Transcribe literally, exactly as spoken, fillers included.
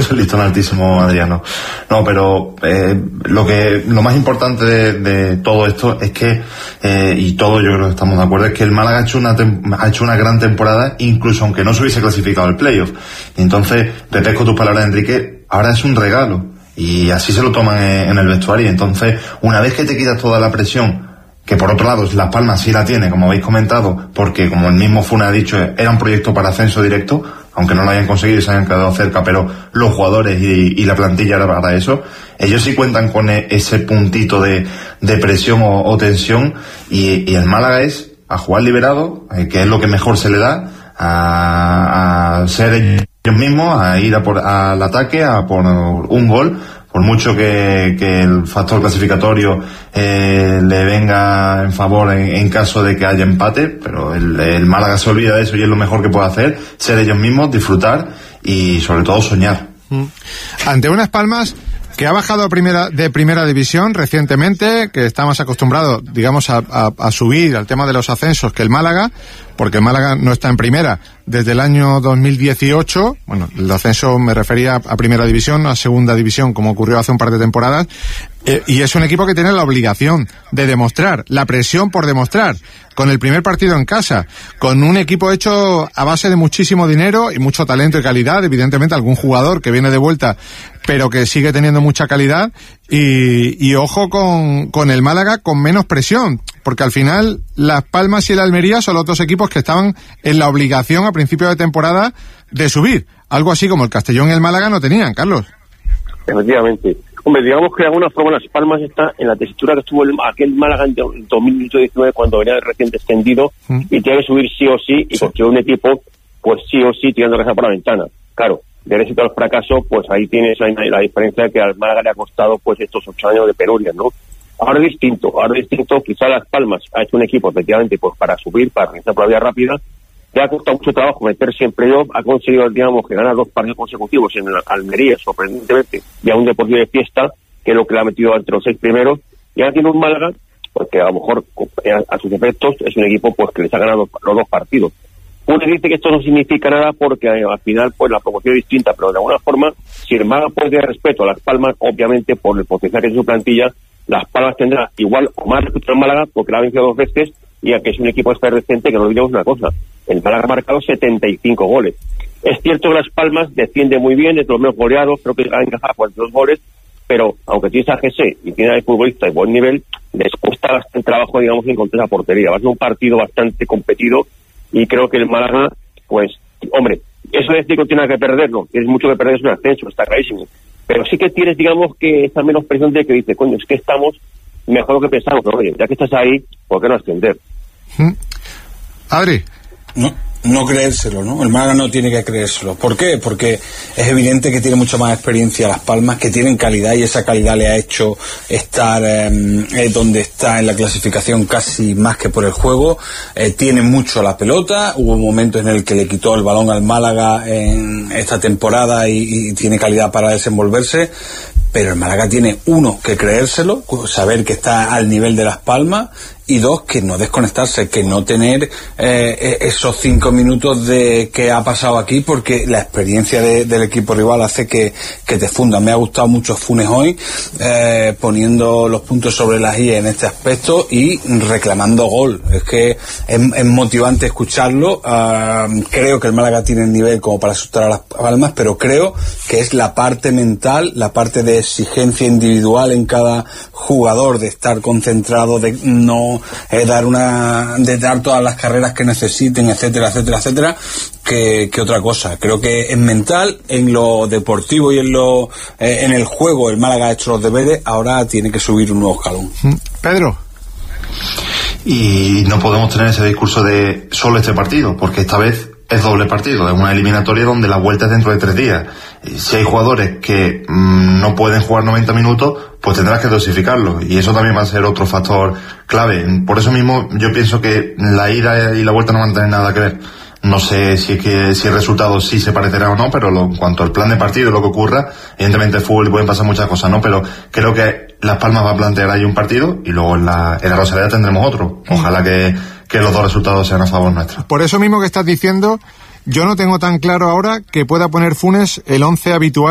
puesto el listón altísimo, Adriano. No, pero eh, lo que lo más importante de, de todo esto es que, eh, y todos yo creo que estamos de acuerdo, es que el Málaga ha hecho una tem- ha hecho una gran temporada, incluso aunque no se hubiese clasificado al playoff. Y entonces, repesco tus palabras, Enrique, ahora es un regalo. Y así se lo toman en, en el vestuario. Entonces, una vez que te quitas toda la presión, que por otro lado Las Palmas sí la tiene, como habéis comentado, porque como el mismo Funes ha dicho, era un proyecto para ascenso directo, aunque no lo hayan conseguido y se hayan quedado cerca, pero los jugadores y, y la plantilla era para eso. Ellos sí cuentan con e, ese puntito de, de presión o, o tensión, y, y el Málaga es a jugar liberado, eh, que es lo que mejor se le da, a, a ser ellos mismos, a ir a por, al ataque, a por un gol, por mucho que, que el factor clasificatorio eh, le venga en favor en, en caso de que haya empate, pero el, el Málaga se olvida de eso y es lo mejor que puede hacer, ser ellos mismos, disfrutar y sobre todo soñar. Mm. Ante unas Palmas que ha bajado a primera, de primera división recientemente, que está más acostumbrado, digamos, a, a, a subir al tema de los ascensos que el Málaga, porque el Málaga no está en primera desde el año dos mil dieciocho, bueno, el ascenso me refería a primera división, a segunda división, como ocurrió hace un par de temporadas, eh, y es un equipo que tiene la obligación de demostrar, la presión por demostrar, con el primer partido en casa, con un equipo hecho a base de muchísimo dinero y mucho talento y calidad, evidentemente algún jugador que viene de vuelta, pero que sigue teniendo mucha calidad, y, y ojo con, con el Málaga con menos presión, porque al final Las Palmas y el Almería son los dos equipos que estaban en la obligación a principio de temporada de subir, algo así como el Castellón y el Málaga no tenían, Carlos. Efectivamente. Hombre, digamos que de alguna forma Las Palmas está en la tesitura que estuvo el, aquel Málaga en dos mil diecinueve cuando venía recién descendido mm. y tiene que subir sí o sí y sí. Construir un equipo pues sí o sí tirando casa por la ventana. Claro, del éxito al fracaso, pues ahí tienes la, la diferencia de que al Málaga le ha costado pues estos ocho años de penuria, ¿no? Ahora es distinto, ahora es distinto, quizá Las Palmas ha hecho un equipo efectivamente pues para subir, para realizar por la vía rápida, le ha costado mucho trabajo meterse en playoff, ha conseguido, digamos, que ganar dos partidos consecutivos en la Almería, sorprendentemente, y a un Deportivo de fiesta, que es lo que le ha metido entre los seis primeros, y ahora tiene un Málaga, porque a lo mejor a, a sus efectos es un equipo pues que les ha ganado los dos partidos. Uno dice que esto no significa nada porque eh, al final pues la promoción es distinta, pero de alguna forma, si el Málaga puede dar respeto a Las Palmas, obviamente por el potencial que es su plantilla, Las Palmas tendrá igual o más respeto al Málaga porque la ha vencido dos veces, y a que es un equipo efervescente, que no olvidemos una cosa, el Málaga ha marcado setenta y cinco goles. Es cierto que Las Palmas defiende muy bien, es de los menos goleados, creo que ha encajado cuarenta y dos goles, pero aunque tienes a G C y tiene a futbolista de buen nivel, les cuesta bastante trabajo, digamos, encontrar esa portería. Va a ser un partido bastante competido y creo que el Málaga, pues, hombre, eso de decir que tiene que perderlo, tienes mucho que perder, es un ascenso, está clarísimo. Pero sí que tienes, digamos, que esa menos presión de que dice, coño, es que estamos mejor lo que pensamos, pero oye, ya que estás ahí, ¿por qué no ascender? ¿Mm? Adri. No, no creérselo, ¿no? El Málaga no tiene que creérselo. ¿Por qué? Porque es evidente que tiene mucha más experiencia Las Palmas, que tienen calidad, y esa calidad le ha hecho estar eh, donde está en la clasificación casi más que por el juego. Eh, tiene mucho la pelota, hubo momentos en el que le quitó el balón al Málaga en esta temporada y, y tiene calidad para desenvolverse. Pero el Málaga tiene, uno, que creérselo, saber que está al nivel de Las Palmas, y dos, que no desconectarse, que no tener eh, esos cinco minutos de que ha pasado aquí, porque la experiencia de, del equipo rival hace que, que te funda. Me ha gustado mucho Funes hoy, eh, poniendo los puntos sobre las i en este aspecto y reclamando gol. Es que es, es motivante escucharlo. Uh, creo que el Málaga tiene el nivel como para asustar a Las Palmas, pero creo que es la parte mental, la parte de exigencia individual en cada jugador, de estar concentrado, de no eh, dar una de dar todas las carreras que necesiten, etcétera, etcétera, etcétera, que, que otra cosa. Creo que es mental, en lo deportivo y en lo eh, en el juego el Málaga ha hecho los deberes, ahora tiene que subir un nuevo escalón. Pedro. Y no podemos tener ese discurso de solo este partido, porque esta vez es doble partido, es una eliminatoria donde la vuelta es dentro de tres días. Si hay jugadores que mmm, no pueden jugar noventa minutos, pues tendrás que dosificarlos, y eso también va a ser otro factor clave. Por eso mismo yo pienso que la ida y la vuelta no van a tener nada que ver. No sé si es que si el resultado sí se parecerá o no, pero lo, en cuanto al plan de partido, lo que ocurra, evidentemente en fútbol pueden pasar muchas cosas, ¿no? Pero creo que Las Palmas va a plantear ahí un partido y luego en la, en la Rosaleda tendremos otro. Ojalá que, que los dos resultados sean a favor nuestro. Por eso mismo que estás diciendo, yo no tengo tan claro ahora que pueda poner Funes el once habitual